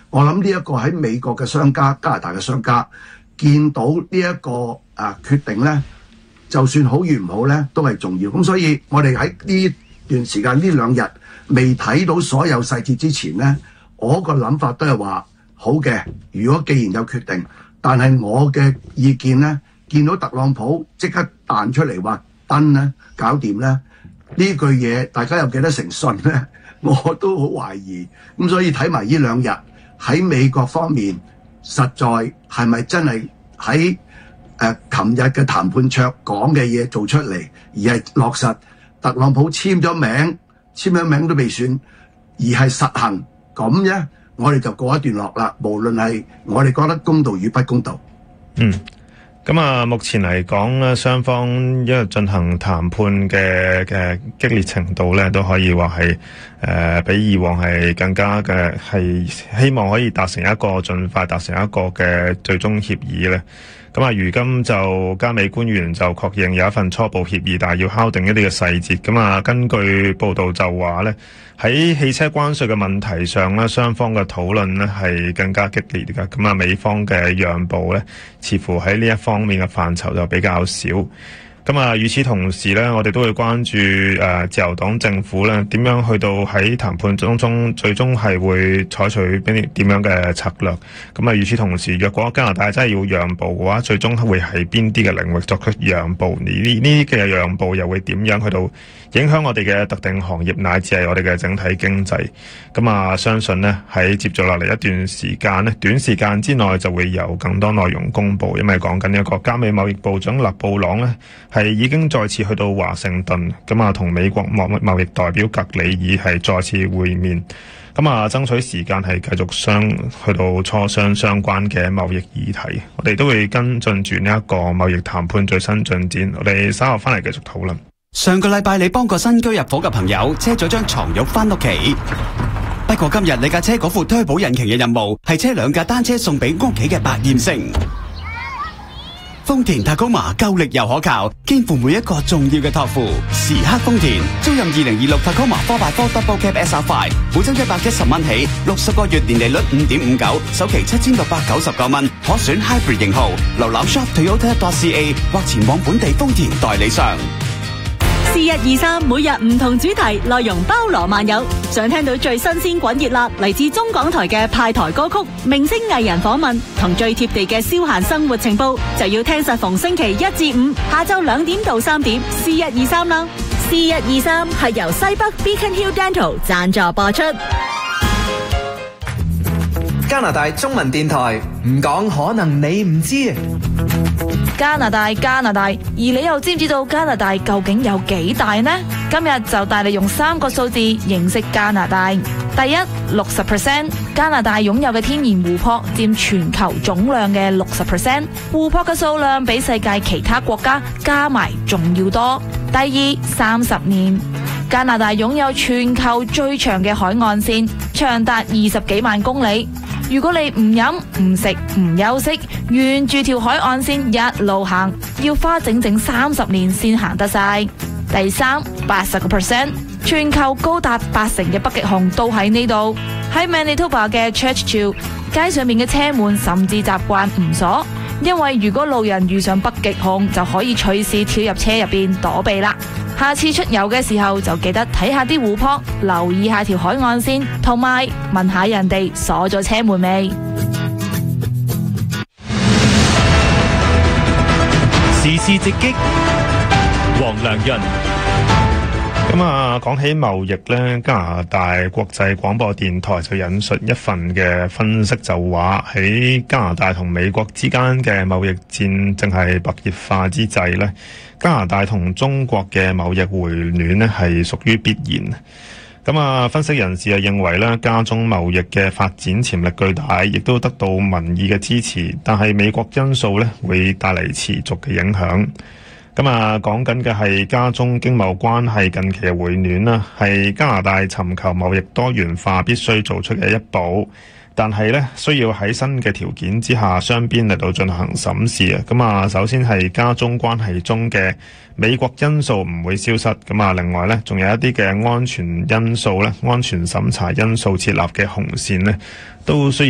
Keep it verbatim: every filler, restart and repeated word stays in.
我諗呢一個喺美國嘅商家、加拿大嘅商家見到呢一個啊決定咧，就算好與唔好咧，都係重要。咁所以我哋喺呢段時間呢兩日未睇到所有細節之前咧，我個諗法都係話好嘅。如果既然有決定，但係我嘅意見咧，見到特朗普即刻彈出嚟話登咧搞掂咧，呢句嘢大家有幾多成信咧？我都好懷疑。咁所以睇埋呢兩日喺美國方面，實在係咪真係喺誒琴日嘅談判桌講嘅嘢做出嚟，而係落實特朗普簽咗名，簽咗名都未算，而係實行咁咧，我哋就過一段落啦。無論係我哋覺得公道與不公道。 嗯。咁啊，目前嚟講咧，雙方因為進行談判嘅嘅激烈程度咧，都可以話係誒比以往係更加嘅係希望可以達成一個盡快達成一個嘅最終協議咧。咁啊，如今就加美官員就確認有一份初步協議，但係要敲定一啲嘅細節。咁啊，根據報道就話咧，喺汽車關稅嘅問題上咧，雙方嘅討論咧係更加激烈嘅。咁啊，美方嘅讓步咧，似乎喺呢一方面嘅範疇就比較少。咁啊，與此同時咧，我哋都會關注誒、呃、自由黨政府咧點樣去到喺談判當中最終係會採取邊啲點樣嘅策略。咁啊，與此同時，若果加拿大真係要讓步嘅話，最終會係邊啲嘅領域作出讓步？而呢呢啲嘅讓步又會點樣去到影響我哋嘅特定行業乃至係我哋嘅整體經濟？咁啊，相信呢喺接住落嚟一段時間呢，短時間之內就會有更多內容公布，因為講緊一個加美貿易部長勒布朗呢係已經再次去到華盛頓，咁啊同美國貿貿易代表格里爾係再次會面，咁啊爭取時間係繼續商去到磋商相關嘅貿易議題。我哋都會跟進住呢一個貿易談判最新進展，我哋稍後翻嚟繼續討論。 上個禮拜你幫個新居入伙嘅朋友車咗張床褥翻屋企，不過今日你架車嗰副推保引擎嘅任務係車兩架單車送俾屋企嘅百厭星。豐田 Tacoma 夠力又可靠，肩負每一個重要嘅託付。時刻豐田，租任二零二六 Tacoma 四百 four Double Cab S R 五，每周一百一十蚊起，六十個月年利率五點五九，首期七千六百九十九蚊，可選 Hybrid 型號。瀏覽 shop toyota dot c a 或前往本地豐田代理商。 是日二三，每日唔同主題，內容包羅萬有。想聽到最新鮮滾熱辣嚟自中港台嘅派台歌曲、明星藝人訪問同最貼地嘅消閒生活情報，就要聽實逢星期一至五下晝兩點到三點。是日二三啦，是日二三係由西北 Beacon Hill Dental 贊助播出。 加拿大中文電台，唔講可能你唔知。 加拿大，加拿大，而你又知唔知道加拿大究竟有幾大呢？今日就帶你用三個數字認識加拿大。第一，六十 percent， 加拿大擁有嘅天然湖泊佔全球總量嘅六十 percent， 湖泊嘅數量比世界其他國家加埋仲要多。第二，三十年，加拿大擁有全球最長嘅海岸線，長達二十幾萬公里。如果你唔飲唔食唔休息，沿住條海岸線一路行，要花整整三十年先行得晒。第三，八十個 percent， 全球高達八成嘅北極熊都喺呢度。喺 Manitoba 嘅 Churchill 街上面嘅車門甚至習慣唔鎖，因為如果路人遇上北極熊，就可以隨時跳入車入邊躲避啦。下次出遊嘅時候就記得睇下啲湖泊，留意下條海岸線，同埋問下人哋鎖咗車門未。 時事直擊，黃良潤。 咁啊，講起貿易咧，加拿大國際廣播電台就引述一份嘅分析，就話喺加拿大同美國之間嘅貿易戰正係白熱化之際咧，加拿大同中國嘅貿易回暖咧係屬於必然。咁啊，分析人士啊認為咧，加中貿易嘅發展潛力巨大，亦都得到民意嘅支持，但係美國因素咧會帶嚟持續嘅影響。咁啊，講緊嘅係加中經貿關係近期嘅回暖啦，係加拿大尋求貿易多元化必須做出嘅一步。但係咧，需要喺新嘅條件之下，雙邊嚟到進行審視啊。咁啊，首先係加中關係中嘅美國因素唔會消失。咁啊，另外咧，仲有一啲嘅安全因素咧，安全審查因素設立嘅紅線咧，都需要